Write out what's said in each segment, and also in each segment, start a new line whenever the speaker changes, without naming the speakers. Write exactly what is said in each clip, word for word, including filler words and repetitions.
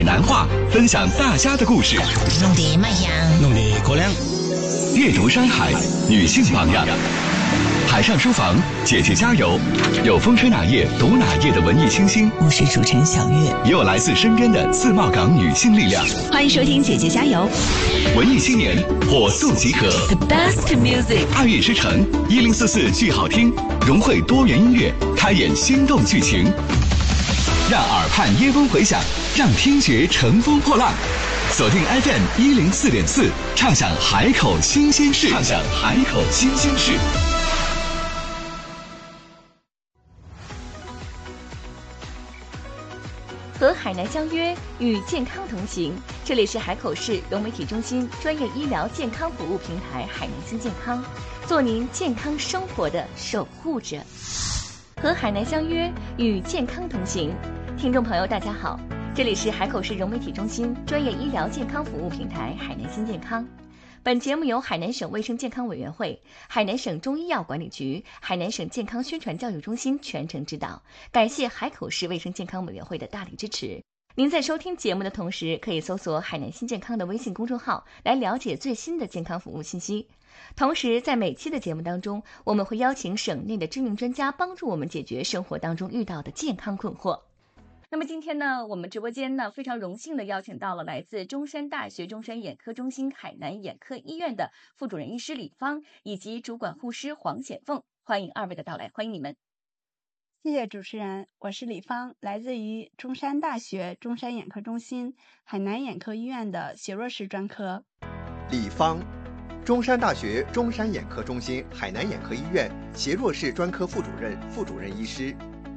南话分享大家的故事，
弄得卖香，
弄得过凉。
阅读山海，女性榜样。海上书房，姐姐加油！有风吹哪页读哪页的文艺清新，
我是主持人小月，
也有来自身边的自贸港女性力量。
欢迎收听姐姐加油！
文艺青年火速集合
，The best music，
爱乐之城一零四四剧好听，融汇多元音乐，开演心动剧情，让耳畔耶风回响，让听觉乘风破浪。锁定 F M 一零四点四，畅享海口新鲜事，畅享海口新鲜事。
和海南相约，与健康同行。这里是海口市融媒体中心专业医疗健康服务平台海南新健康，做您健康生活的守护者。和海南相约，与健康同行。听众朋友，大家好，这里是海口市融媒体中心专业医疗健康服务平台海南新健康。本节目由海南省卫生健康委员会、海南省中医药管理局、海南省健康宣传教育中心全程指导，感谢海口市卫生健康委员会的大力支持。您在收听节目的同时，可以搜索海南新健康的微信公众号来了解最新的健康服务信息。同时，在每期的节目当中，我们会邀请省内的知名专家帮助我们解决生活当中遇到的健康困惑。那么今天呢，我们直播间呢非常荣幸的邀请到了来自中山大学中山眼科中心海南眼科医院的副主任医师李芳以及主管护师黄显凤，欢迎二位的到来，欢迎你们。
谢谢主持人，我是李芳，来自于中山大学中山眼科中心海南眼科医院的血弱视专科。
李芳，中山大学中山眼科中心海南眼科医院血弱视专科副主任、副主任医师。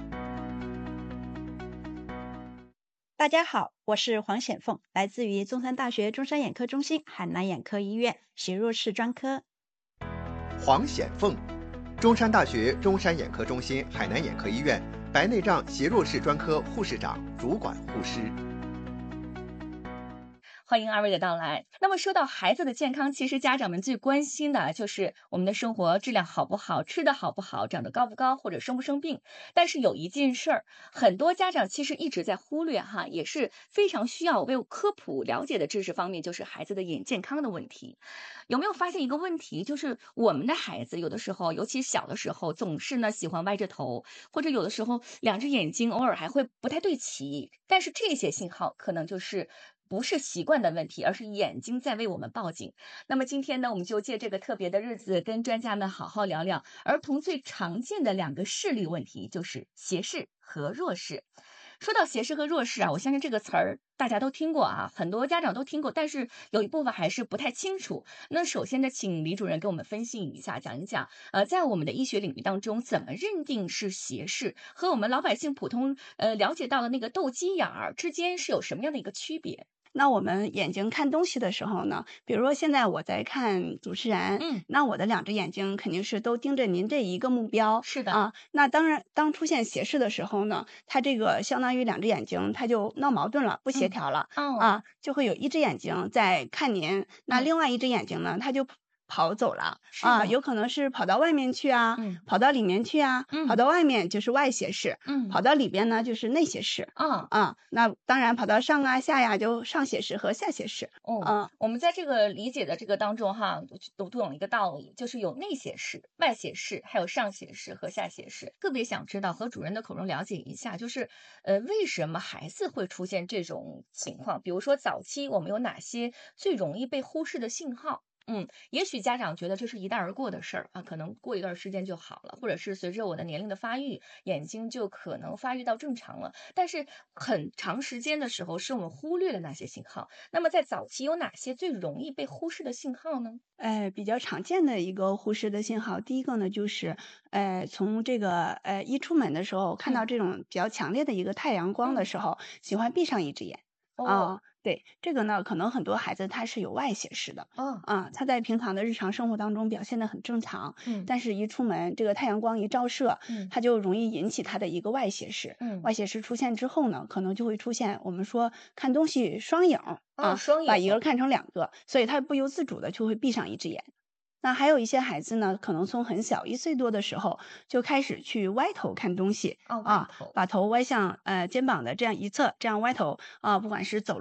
大家好，我是黄显凤，来自于中山大学中山眼科中心海南眼科医院血弱视专科。
黄显凤，中山大学中山眼科中心海南眼科医院白内障血弱视专科护士长、主管护师。
欢迎二位的到来。那么说到孩子的健康，其实家长们最关心的就是我们的生活质量好不好，吃的好不好，长得高不高，或者生不生病。但是有一件事儿，很多家长其实一直在忽略哈，也是非常需要为科普了解的知识方面，就是孩子的眼健康的问题。有没有发现一个问题，就是我们的孩子有的时候，尤其小的时候，总是呢喜欢歪着头，或者有的时候两只眼睛偶尔还会不太对齐，但是这些信号可能就是不是习惯的问题，而是眼睛在为我们报警。那么今天呢，我们就借这个特别的日子，跟专家们好好聊聊儿童最常见的两个视力问题，就是斜视和弱视。说到斜视和弱视啊，我相信这个词儿大家都听过啊，很多家长都听过，但是有一部分还是不太清楚。那首先呢，请李主任给我们分析一下，讲一讲，呃，在我们的医学领域当中，怎么认定是斜视，和我们老百姓普通呃了解到的那个斗鸡眼儿之间是有什么样的一个区别？
那我们眼睛看东西的时候呢，比如说现在我在看主持人，
嗯，
那我的两只眼睛肯定是都盯着您这一个目标。
是的
啊，那当然，当出现斜视的时候呢，它这个相当于两只眼睛它就闹矛盾了，不协调了，
嗯、哦
啊，就会有一只眼睛在看您，那
嗯
另外一只眼睛呢，它就跑走了啊，有可能是跑到外面去啊，
嗯
跑到里面去啊，
嗯
跑到外面就是外斜视，
嗯
跑到里边呢就是内斜视。
啊
啊，那当然跑到上啊下呀，就上斜视和下斜视。
哦，
嗯，
我们在这个理解的这个当中哈，都都懂一个道理，就是有内斜视、外斜视，还有上斜视和下斜视。特别想知道和主任的口中了解一下，就是呃，为什么孩子会出现这种情况？比如说早期我们有哪些最容易被忽视的信号？嗯，也许家长觉得这是一带而过的事儿啊，可能过一段时间就好了，或者是随着我的年龄的发育，眼睛就可能发育到正常了。但是很长时间的时候，是我们忽略了那些信号。那么在早期有哪些最容易被忽视的信号呢？
呃，比较常见的一个忽视的信号，第一个呢就是，呃，从这个呃一出门的时候看到这种比较强烈的一个太阳光的时候，嗯、喜欢闭上一只眼啊。
哦
对，这个呢，可能很多孩子他是有外斜视的，
哦
啊，他在平常的日常生活当中表现得很正常，
嗯
但是一出门，这个太阳光一照射，
嗯
他就容易引起他的一个外斜视，
嗯
外斜视出现之后呢，可能就会出现我们说看东西双影啊，
哦双影
把一个看成两个，所以他不由自主的就会闭上一只眼。那还有一些孩子呢，可能从很小一岁多的时候就开始去歪头看东西、
哦
啊
歪头，
把头歪向呃肩膀的这样一侧，这样歪头啊，不管是走